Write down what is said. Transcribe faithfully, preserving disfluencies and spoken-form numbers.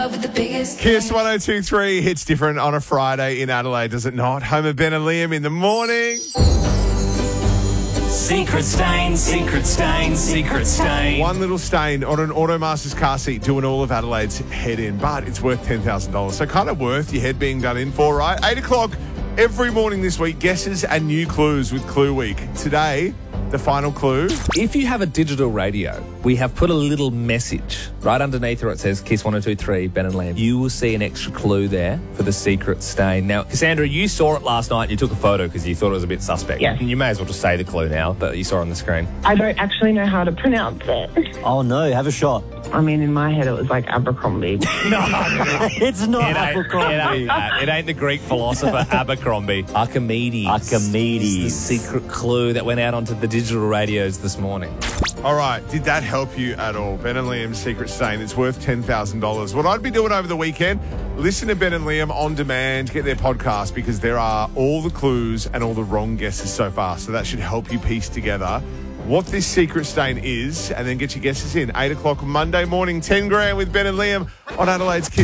With the biggest Kiss one oh two point three hits different on a Friday in Adelaide, does it not? Home of Ben and Liam in the morning. Secret stain, secret stain, secret stain. One little stain on an Automasters car seat doing all of Adelaide's head in, but it's worth ten thousand dollars. So kind of worth your head being done in for, right? eight o'clock every morning this week, guesses and new clues with Clue Week. Today, the final clue. If you have a digital radio, we have put a little message right underneath where it says Kiss one oh two point three, Ben and Liam. You will see an extra clue there for the secret stain. Now, Cassandra, you saw it last night. You took a photo because you thought it was a bit suspect. Yes. And you may as well just say the clue now that you saw on the screen. I don't actually know how to pronounce it. Oh, no, have a shot. I mean, in my head, it was like Abercrombie. It's not It ain't, Abercrombie. it, ain't that. It ain't the Greek philosopher Abercrombie. Archimedes. Archimedes. Is the secret clue that went out onto the digital radios this morning. All right, did that help you at all? Ben and Liam's secret stain. It's worth ten thousand dollars. What I'd be doing over the weekend, listen to Ben and Liam on demand, get their podcast, because there are all the clues and all the wrong guesses so far. So that should help you piece together what this secret stain is, and then get your guesses in. eight o'clock Monday morning, ten grand with Ben and Liam on Adelaide's Kiss.